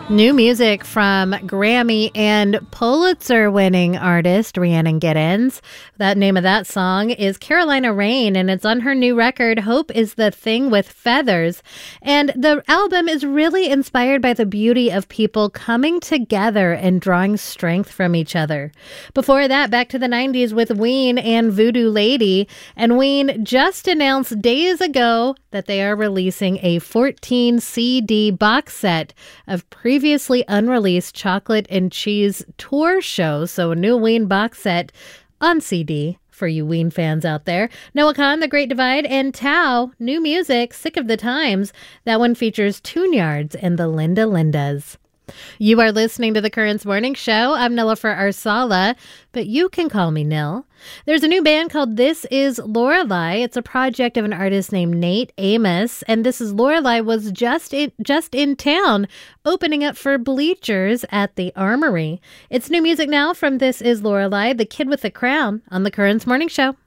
New music from Grammy and Pulitzer-winning artist Rhiannon Giddens. The name of that song is Carolina Rain, and it's on her new record, Hope is the Thing with Feathers. And the album is really inspired by the beauty of people coming together and drawing strength from each other. Before that, back to the 90s with Ween and Voodoo Lady. And Ween just announced days ago that they are releasing a 14 CD box set of previously unreleased Chocolate and Cheese tour shows. So a new Ween box set on CD for you Ween fans out there. Noah Kahan, The Great Divide, and Tao, new music, Sick of the Times. That one features Tune-Yards and the Linda Lindas. You are listening to the Currents Morning Show. I'm Nilofer Arsala, but you can call me Nil. There's a new band called This Is Lorelei. It's a project of an artist named Nate Amos, and This Is Lorelei was just in town, opening up for Bleachers at the Armory. It's new music now from This Is Lorelei, The Kid with the Crown, on the Currents Morning Show.